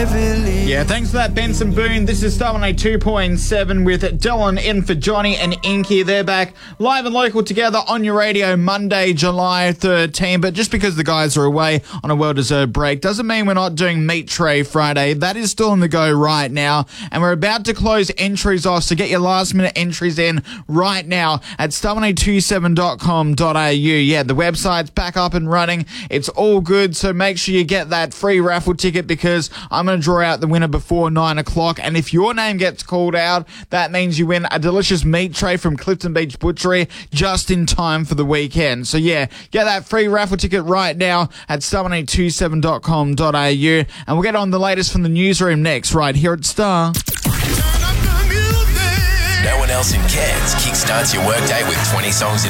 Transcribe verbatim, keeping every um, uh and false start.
Yeah, thanks for that, Benson Boone. This is Star one eighty-two point seven with Dylan in for Johnny and Inky. They're back live and local together on your radio Monday, July thirteenth. But just because the guys are away on a well-deserved break doesn't mean we're not doing Meat Tray Friday. That is still on the go right now. And we're about to close entries off, so get your last-minute entries in right now at star one eight two seven dot com dot a u. Yeah, the website's back up and running. It's all good, so make sure you get that free raffle ticket because I'm going to draw out the winner before nine o'clock, and if your name gets called out, that means you win a delicious meat tray from Clifton Beach Butchery just in time for the weekend. So yeah, get that free raffle ticket right now at star one eight two seven dot com dot a u, and we'll get on the latest from the newsroom next, right here at Star. No one else in Cairns kickstarts your workday with twenty songs in